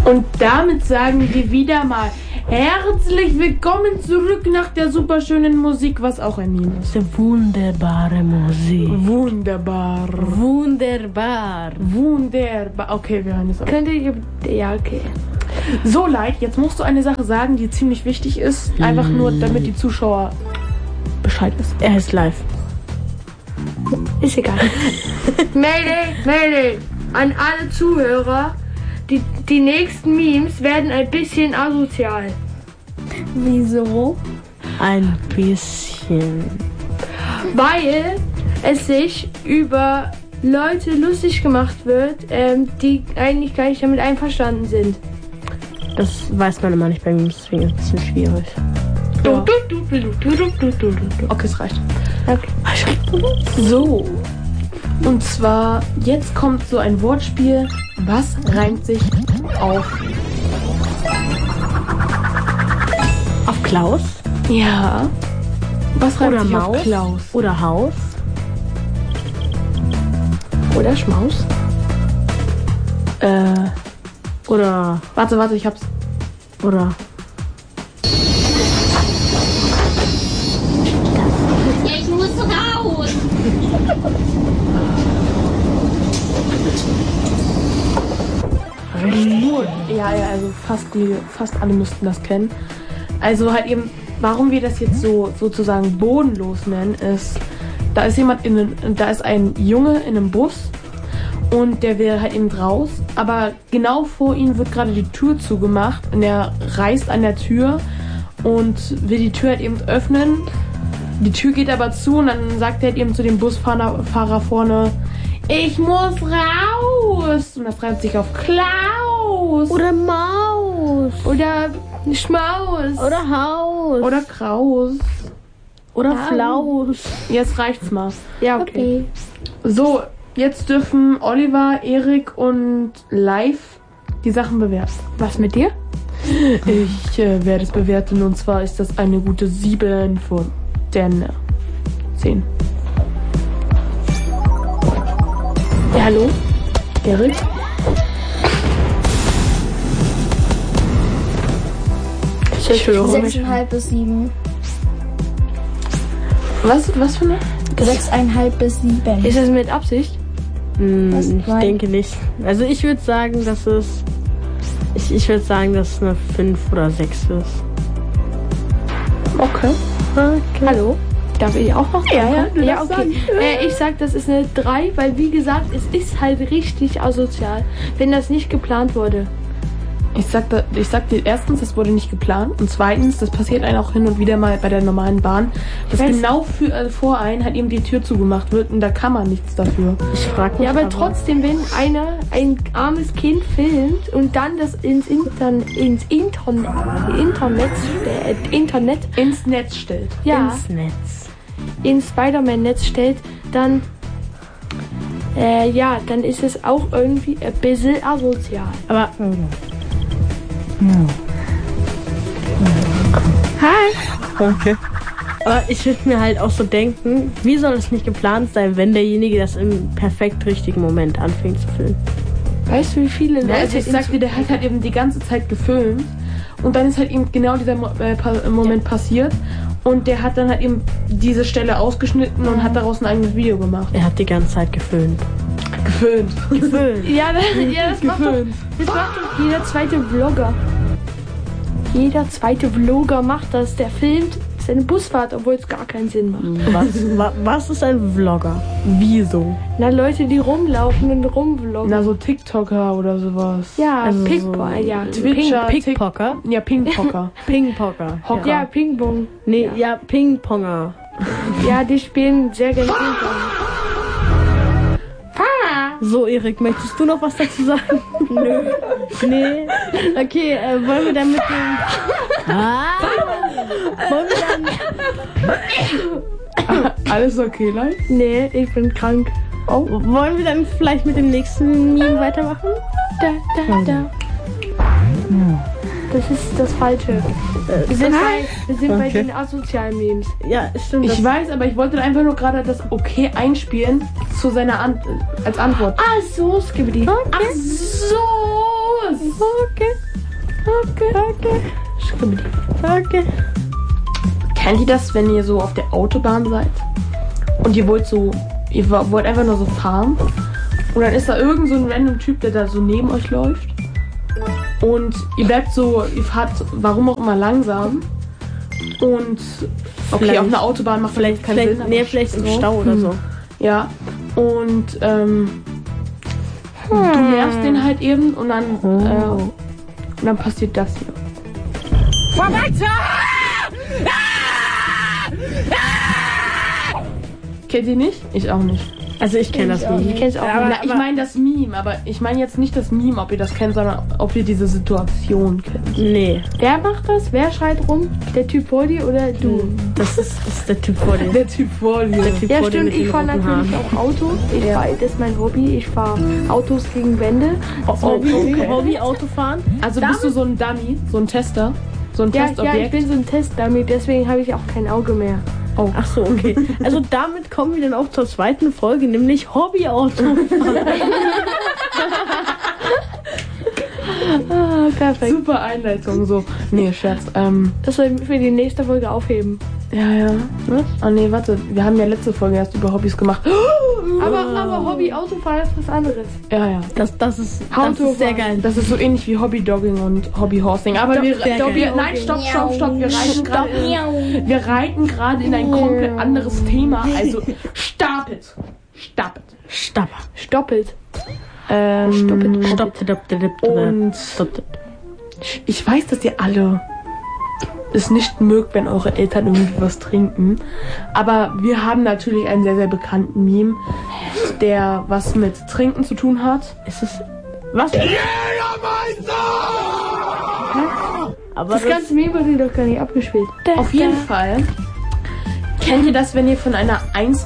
Und damit sagen wir wieder mal herzlich willkommen zurück nach der superschönen Musik, was auch ein Meme ist. Wunderbare Musik. Wunderbar. Wunderbar. Wunderbar. Okay, wir hören es auf. Könnte ich... Ja, okay. So, Leid, jetzt musst du eine Sache sagen, die ziemlich wichtig ist. Einfach nur, damit die Zuschauer Bescheid wissen. Er ist live. Ist egal. Mayday an alle Zuhörer. Die nächsten Memes werden ein bisschen asozial. Wieso? Ein bisschen. Weil es sich über Leute lustig gemacht wird, die eigentlich gar nicht damit einverstanden sind. Das weiß man immer nicht bei Memes, deswegen ist es ein bisschen schwierig. Ja. Okay, es reicht. Okay. So. Und zwar, jetzt kommt so ein Wortspiel. Was reimt sich auf? Auf Klaus? Ja. Was reimt Oder sich Maus? auf Klaus? Oder Haus? Oder Schmaus? Oder... Warte, ich hab's. Oder... Ich muss raus! Ja, also fast alle müssten das kennen. Also halt eben, warum wir das jetzt so sozusagen bodenlos nennen, ist, da ist ein Junge in einem Bus und der will halt eben raus, aber genau vor ihm wird gerade die Tür zugemacht und er reißt an der Tür und will die Tür halt eben öffnen. Die Tür geht aber zu und dann sagt er halt eben zu dem Busfahrer vorne, ich muss raus! Und das reimt sich auf Klaus! Oder Maus! Oder Schmaus. Oder Haus! Oder Kraus. Oder Flaus! Jetzt reicht's mal. Ja, okay. So, jetzt dürfen Oliver, Erik und Live die Sachen bewerten. Was mit dir? Ich werde es bewerten und zwar ist das eine gute 7 von 10. Ja, hallo? Erik? Ich höre mich. 6,5 bis 7. Was für eine? 6,5 bis 7. Ist das mit Absicht? Was? Ich Nein. denke nicht. Also ich würde sagen, dass es... Ich würde sagen, dass es eine 5 oder 6 ist. Okay. Hallo? Darf ich auch noch? Ja, du ja, darfst okay. sagen. Ich sag, das ist eine 3, weil wie gesagt, es ist halt richtig asozial, wenn das nicht geplant wurde. Ich sag dir erstens, das wurde nicht geplant und zweitens, das passiert einem auch hin und wieder mal bei der normalen Bahn, dass genau vor einen halt eben die Tür zugemacht wird und da kann man nichts dafür. Ich frage mich Ja, aber trotzdem, wenn einer ein armes Kind filmt und dann das ins Netz stellt. ja, ins Netz. ins Spider-Man-Netz stellt, dann dann ist es auch irgendwie ein bisschen asozial. Aber... Hi! Okay. Aber ich würde mir halt auch so denken, wie soll es nicht geplant sein, wenn derjenige das im perfekt richtigen Moment anfängt zu filmen? Weißt du, wie viele Leute... Also ich sag dir, der hat halt eben die ganze Zeit gefilmt und dann ist halt eben genau dieser Moment passiert und der hat dann halt eben diese Stelle ausgeschnitten und hat daraus ein eigenes Video gemacht. Er hat die ganze Zeit gefilmt. Gefilmt. das macht doch jeder zweite Vlogger. Jeder zweite Vlogger macht das. Der filmt seine Busfahrt, obwohl es gar keinen Sinn macht. Was ist ein Vlogger? Wieso? Na, Leute, die rumlaufen und rumvloggen. Na, so TikToker oder sowas. Ja, also Twitcher, Pickpocker? Ja, Pingpocker. Pingpocker. Hocker. Ja, Ping-Pong. Nee, ja, Pingponger. Ja, die spielen sehr gerne Ping-Pong. So, Erik, möchtest du noch was dazu sagen? Nö. Nee. Okay, wollen wir dann mit dem... Wollen wir dann... Alles okay, Leute? Nee, ich bin krank. Oh, wollen wir dann vielleicht mit dem nächsten Meme weitermachen? Da. Das ist das Falsche. Wir sind bei den asozialen Memes. Ja, stimmt. Ich weiß, aber ich wollte einfach nur gerade das Okay einspielen zu seiner als Antwort. Ah, so, Skibidi. Ach so, los! Okay. Kennt ihr das, wenn ihr so auf der Autobahn seid und ihr wollt einfach nur so fahren und dann ist da irgend so ein random Typ, der da so neben euch läuft und ihr fahrt warum auch immer langsam und okay, Vielleicht. auf einer Autobahn macht vielleicht keinen Sinn. Nee, vielleicht im Stau oder so. Ja, und du nervst den halt eben und dann passiert das hier. Kennt ihr nicht? Ich auch nicht. Also ich kenne das nicht. Ich kenn's auch Aber nicht. ich meine das Meme, aber ich meine jetzt nicht das Meme, ob ihr das kennt, sondern ob ihr diese Situation kennt. Nee, Wer macht das? Wer schreit rum? Der Typ vor dir oder du? das ist der Typ vor dir. Der Typ vor dir. Der Typ Ja, vor dir stimmt. mit Ich den fahre roten natürlich Haaren. auch Auto. Das ist mein Hobby. Ich fahre Autos gegen Wände. Hobby Autofahren. Also bist du so ein Dummy, so ein Tester, so ein Ja, ich Testobjekt? bin so ein Testdummy, deswegen habe ich auch kein Auge mehr. Oh. Ach so, okay. Also damit kommen wir dann auch zur zweiten Folge, nämlich Hobby-Autofahren. Ah, perfekt. Super Einleitung, so. Nee, Scherz. Das soll ich für die nächste Folge aufheben. Ja. Was? Oh nee, warte. Wir haben ja letzte Folge erst über Hobbys gemacht. Aber Hobby Autofahren ist was anderes. Ja. Das ist sehr geil. Das ist so ähnlich wie Hobby-Dogging und Hobby-Horsing. Aber wir geil. stopp. Wir reiten gerade in ein komplett anderes Thema. Also, stop it. Stoppelt. Und ich weiß, dass ihr alle es nicht mögt, wenn eure Eltern irgendwie was trinken. Aber wir haben natürlich einen sehr, sehr bekannten Meme, der was mit Trinken zu tun hat. Ist es... Was? Aber Das ganze Meme wurde doch gar nicht abgespielt. Auf jeden Fall. Kennt ihr das, wenn ihr von einer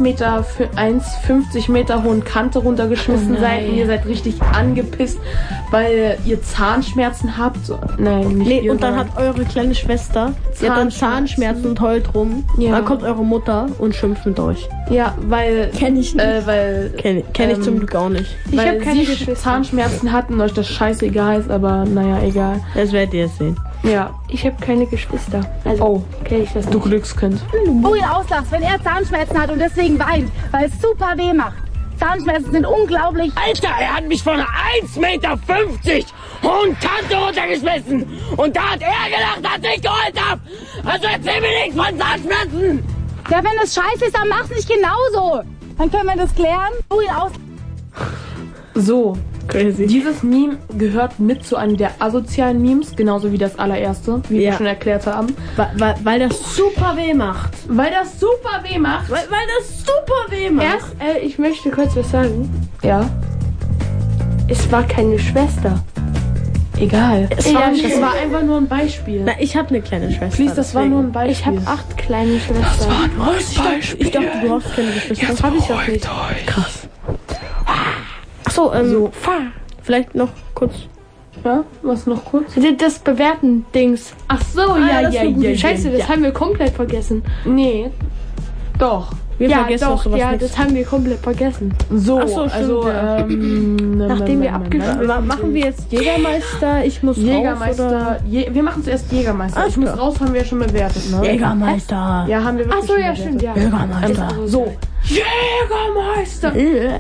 1,50 Meter hohen Kante runtergeschmissen seid und ihr seid richtig angepisst, weil ihr Zahnschmerzen habt? So, nein, nicht Nee, ihr, und dann hat sondern eure kleine Schwester, die hat dann Zahnschmerzen und heult rum. Ja. Dann kommt eure Mutter und schimpft mit euch. ja, weil Kenn ich nicht. weil Kenn ich zum Glück auch nicht. Ich weil hab keine sie Geschwister. Zahnschmerzen hatten und euch das scheißegal ist, aber naja, egal. Das werdet ihr jetzt sehen. Ja. Ich habe keine Geschwister. Also Oh, kenn ich das du nicht. Glückskind. Wo ihr auslachst, wenn er Zahnschmerzen hat und deswegen weint, weil es super weh macht. Zahnschmerzen sind unglaublich. Alter, er hat mich von einer 1,50 Meter hohen Kante runtergeschmissen. Und da hat er gelacht, als ich geheult hab. Also erzähl mir nichts von Zahnschmerzen. Ja, wenn es scheiße ist, dann mach's nicht genauso. Dann können wir das klären. Wo ihr aus So, Crazy. dieses Meme gehört mit zu einem der asozialen Memes, genauso wie das allererste, wie wir Ja. schon erklärt haben. Weil das super weh macht. Weil das super weh macht. Weil das super weh macht. Erst, ich möchte kurz was sagen. Ja, Es war keine Schwester. egal. Es war nicht- Das war einfach nur ein Beispiel. Na, ich habe eine kleine Schwester. Please, das war nur ein Beispiel. Ich habe 8 kleine Schwestern. Ich dachte, du hast keine Geschwister. Das habe ich auch nicht. Krass. Achso, vielleicht noch kurz. Ja, was noch kurz? Das Bewerten-Dings. Ach so, Scheiße, das haben wir komplett vergessen. Nee, doch. Wir vergessen auch doch, sowas ja, nicht. das haben wir komplett vergessen. So, Ach so, stimmt, also, ja. Nachdem wir abgeschlossen Machen wir jetzt Jägermeister? Ich muss Jägermeister. raus, Wir machen zuerst Jägermeister. Alles Ich muss klar. raus, haben wir ja schon bewertet, ne? oder? Jägermeister. Ja, haben wir wirklich Ach so, schon ja, bewertet. stimmt, ja. Jägermeister. So, Jägermeister.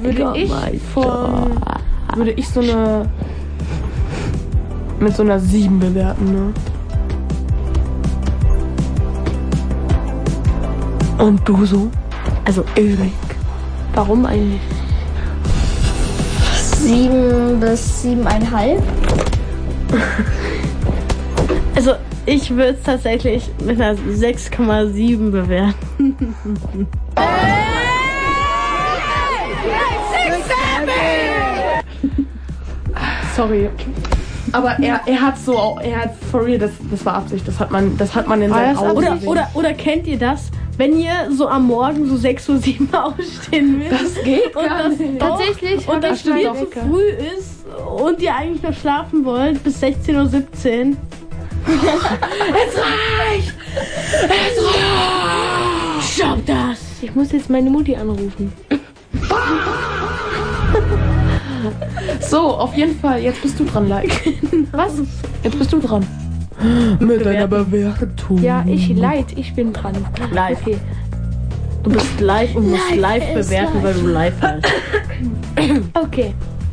Würde ich so eine mit so einer 7 bewerten, ne? Und du so? Also Erik. Warum eigentlich? 7 bis 7,5. Also, ich würde es tatsächlich mit einer 6,7 bewerten. Sorry. Aber er hat for real, das war Absicht, das hat man in seinen das Augen Absicht? gesehen. Oder kennt ihr das? Wenn ihr so am Morgen so 6:07 Uhr aufstehen müsst Das geht und gar das nicht. Tatsächlich und hab das ich meinen viel zu Wecker. früh ist und ihr eigentlich noch schlafen wollt bis 16:17 Uhr. Stopp das! Ich muss jetzt meine Mutti anrufen. So, auf jeden Fall, jetzt bist du dran, Like. Was? Jetzt bist du dran. Mit deiner Bewertung. Ja, ich bin dran. Live. Okay. Du bist live und musst live bewerten, weil du live bist. Okay.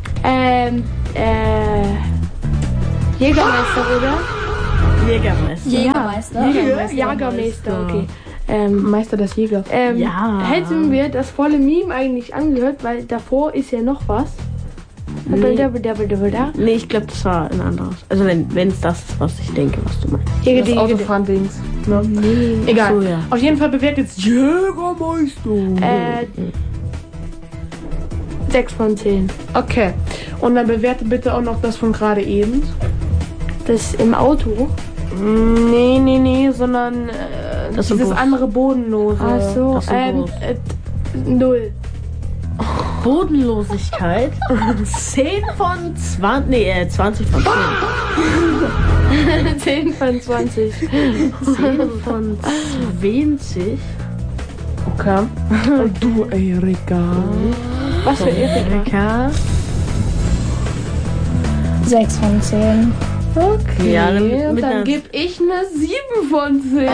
Jägermeister, oder? Jägermeister. Jägermeister. Jägermeister, okay. Meister des Jägers. Ja. Hätten wir das volle Meme eigentlich angehört, weil davor ist ja noch was. Nee, ich glaube, das war ein anderes. Also wenn es das ist, was ich denke, was du meinst. Das Autofahren-Dings. Ne? Nee. Egal. So, ja. Auf jeden Fall bewertet jetzt Jägermeister. 6 von 10. Okay. Und dann bewerte bitte auch noch das von gerade eben. Das im Auto? Nee, sondern Das im dieses Bus. andere Bodenlose. Ach so. Das im Bus. 0. Bodenlosigkeit. 10 von 20. Nee, 20 von 10. 10 von 20. 10 von 20. Okay. Und du, Erika? Was für Erika? 6 von 10. Okay. Ja, dann und mit dann einer- gebe ich eine 7 von 10.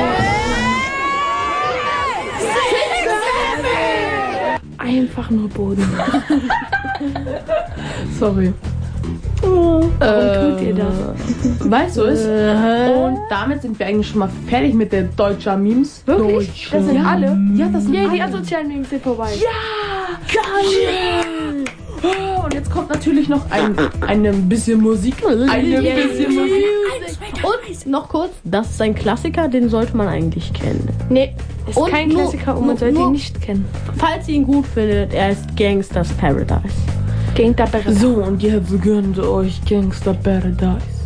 Einfach nur Boden. Sorry. Warum tut ihr das? Weißt du es? Und damit sind wir eigentlich schon mal fertig mit der deutschen Memes. Wirklich? Das sind alle? Ja, das sind Ja, die alle. asozialen Memes sind vorbei. Geil! Und jetzt kommt natürlich noch ein bisschen Musik. Ein bisschen Musik. Und noch kurz, das ist ein Klassiker, den sollte man eigentlich kennen. Nee, ist Und kein nur- Klassiker und man sollte nur- ihn nicht kennen. Falls ihr ihn gut findet, er ist Gangsters Paradise. Gegen der Berre. So, und jetzt gönnt euch Gangster Paradise.